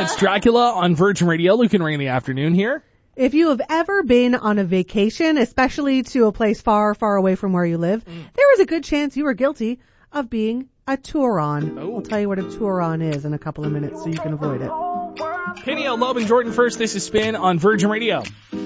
It's Dracula on Virgin Radio. Luke and Ray in the afternoon here. If you have ever been on a vacation, especially to a place far, far away from where you live, there is a good chance you are guilty of being a Touron. I'll tell you what a Touron is in a couple of minutes so you can avoid it. Peniel, Loeb, and Jordan first. This is Spin on Virgin Radio.